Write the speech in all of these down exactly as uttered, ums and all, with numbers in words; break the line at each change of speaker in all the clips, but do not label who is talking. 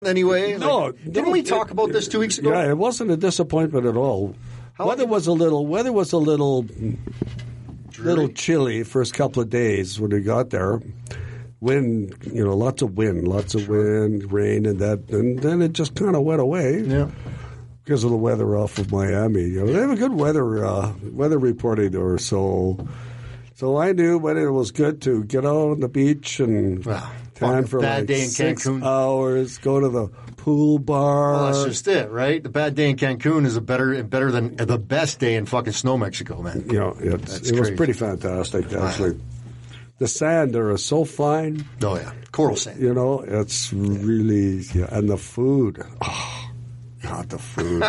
anyway?
No,
like, didn't
no,
we talk
it,
about this two weeks ago?
Yeah, it wasn't a disappointment at all.
How
weather was a little, weather was a little,
Dreary.
little chilly first couple of days when we got there. Wind, you know, lots of wind, lots of
Sure.
wind, rain, and that, and then it just kind of went away.
Yeah.
Because of the weather off of Miami. You know, they have a good weather uh, weather reporting there, so so I knew when it was good to get out on the beach and
Wow.
tan for
Bad
like
day in
six
Cancun.
hours, go to the pool bar.
Well, that's just it, right? The bad day in Cancun is a better better than the best day in fucking snow Mexico, man.
You know, it's,
That's
it was
crazy.
pretty fantastic, actually. The sand there is so fine.
Oh, yeah. Coral sand.
You know, it's really, yeah, and the food. Oh, God, the food.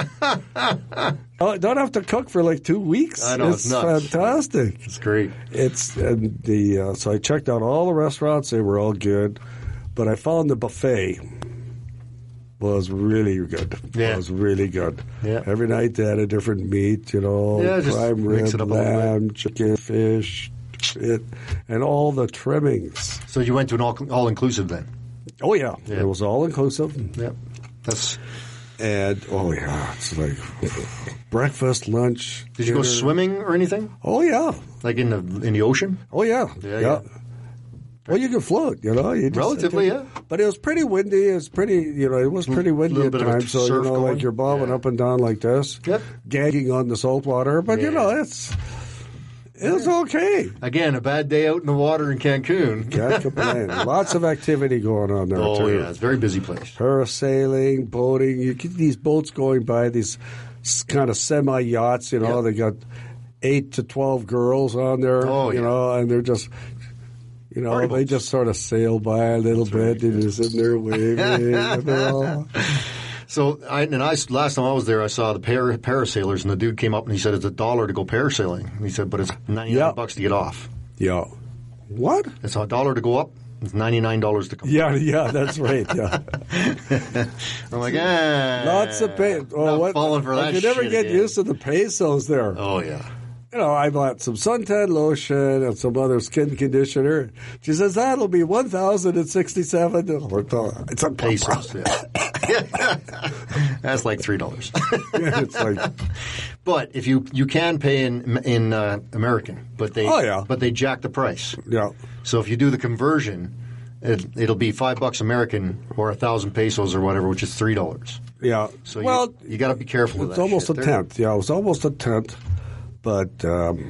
Oh, don't have to cook for like two weeks.
I know, it's nuts.
fantastic.
It's great.
It's and the uh, so I checked out all the restaurants; they were all good, but I found the buffet was really good.
Yeah.
It was really good.
Yeah.
Every night they had a different meat, you know,
Yeah, just
prime
mix
rib,
it up a little
lamb, chicken, fish, it, and all the trimmings.
So you went to an all all inclusive then?
Oh yeah,
Yeah.
it was all inclusive.
Yep. That's.
And oh yeah, it's like breakfast, lunch.
Did you go
dinner.
swimming or anything?
Oh yeah,
Like in the in the ocean?
oh yeah,
Yeah, yeah.
Well, you can float, you know. You just,
Relatively, yeah.
But it was pretty windy. It was pretty, you know, it was pretty windy
little
at
bit of a
times. So you
surf
know,
going.
like you're bobbing
Yeah.
up and down like this,
Yep.
gagging on the salt water. But you
Yeah.
know, it's it was okay.
Again, a bad day out in the water in Cancun.
Can't complain. Lots of activity going on there
Oh
too.
yeah, it's a very busy place.
Parasailing, boating. You get these boats going by, these kind of semi yachts. You know,
Yep.
they got eight to twelve girls on there.
Oh,
you
yeah.
know, and they're just. You know,
Party
they
boats.
just sort of sail by a little bit, and you're sitting there waving. and they're all,
So, I, and I last time I was there, I saw the para, parasailers, and the dude came up and he said it's a dollar to go parasailing. And he said, but it's ninety nine
Yeah.
bucks to get off.
yeah. What?
It's a dollar to go up. It's ninety nine dollars to come.
Yeah, yeah, that's right. Yeah,
I'm like, ah,
lots of pay. Oh,
not
what?
falling for
I
that
could never
shit
get
again.
used to the pesos there.
Oh yeah.
You know, I bought some suntan lotion and some other skin conditioner. She says that'll be one thousand and sixty-seven. It's a
Pesos. Yeah. That's like three dollars.
It's like,
But if you you can pay in in uh, American, but they
Oh, yeah.
but they jack the price.
yeah,
So if you do the conversion, it, it'll be five bucks American or a thousand pesos or whatever, which is three dollars.
yeah.
So
well,
you, you got to be careful with
it's
that.
almost
shit.
a
They're-
tenth. Yeah, it was almost a tenth. But, um,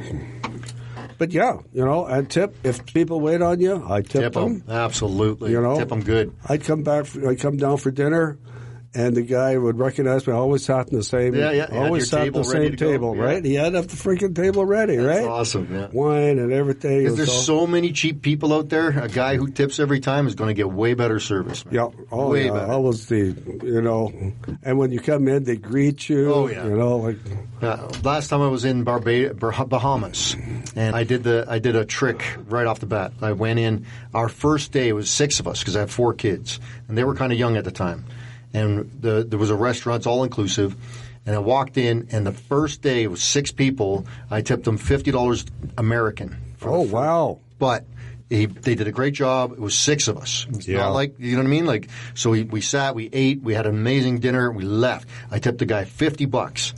but yeah, you know, and tip if people wait on you, I tip,
Tip
them.
them, absolutely.
You know,
tip them good.
I'd come back. I'd come down for dinner, and the guy would recognize me. I always sat in the same.
Yeah, yeah, you had
Always
your
sat at the
table ready
same
to go,
table,
yeah.
right? He had to have the freaking table ready,
That's
right?
awesome. Yeah.
Wine and everything. It
Because
was
there's
all-
so many cheap people out there. A guy who tips every time is going to get way better service. Man.
Yeah. Oh,
way
yeah.
better.
I was the, you know, and when you come in, they greet you.
Oh, yeah.
You know, like,
Uh, last time I was in Barba- Bah- Bahamas, and I did the I did a trick right off the bat. I went in. Our first day, it was six of us because I have four kids, and they were kind of young at the time. And the, there was a restaurant, it's all inclusive. And I walked in, and the first day it was six people. I tipped them fifty dollars American. For
oh,
the food.
wow.
But he, they did a great job. It was six of us. It's
Yeah.
not like, you know what I mean? Like, so we, we sat, we ate, we had an amazing dinner, we left. I tipped the guy fifty bucks.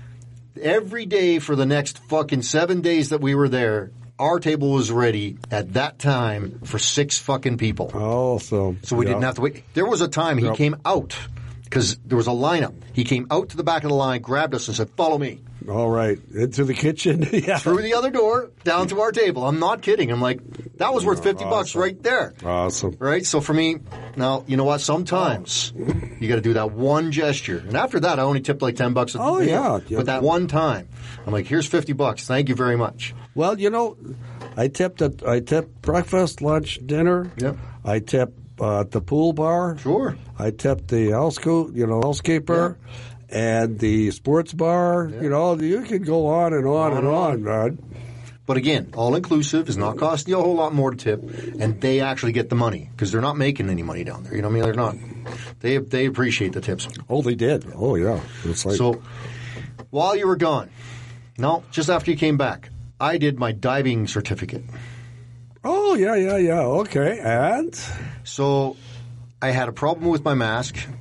Every day for the next fucking seven days that we were there, our table was ready at that time for six fucking people.
Oh, so.
So we
yeah.
didn't have to wait. There was a time he
Yep.
came out because there was a lineup. He came out to the back of the line, grabbed us, and said, "Follow me."
All right. Into the kitchen. Yeah.
Through the other door, down to our table. I'm not kidding. I'm like, that was worth fifty bucks right there.
Awesome.
Right? So for me, now, you know what? Sometimes you got to do that one gesture. And after that, I only tipped like ten bucks a
Oh,
meal.
yeah. Yeah.
But that one time, I'm like, here's fifty bucks. Thank you very much.
Well, you know, I tipped at, I tipped breakfast, lunch, dinner.
Yep.
I tipped uh, at the pool bar.
Sure.
I tipped the houseco- you know, housekeeper and the sports bar. You know, you can go on and on,
On
and
and
on,
on.
man.
But again, all inclusive is not costing you a whole lot more to tip, and they actually get the money because they're not making any money down there. You know what I mean? They're not. They they appreciate the tips.
Oh, they did. Oh, yeah. It's like,
So while you were gone, no, just after you came back, I did my diving certificate.
oh, yeah, yeah, yeah. Okay. And?
So I had a problem with my mask.